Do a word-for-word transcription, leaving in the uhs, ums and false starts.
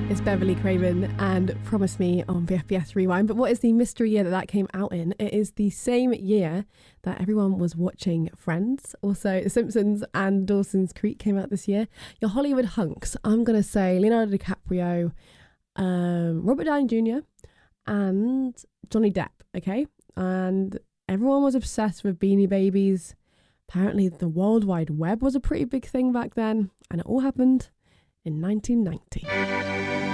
It's Beverly Craven and Promise Me on B F B S Rewind. But what is the mystery year that that came out in? It is the same year that everyone was watching Friends. Also, The Simpsons and Dawson's Creek came out this year. Your Hollywood hunks, I'm going to say Leonardo DiCaprio, um, Robert Downey Junior and Johnny Depp, okay? And everyone was obsessed with Beanie Babies. Apparently, the World Wide Web was a pretty big thing back then. And it all happened in nineteen ninety.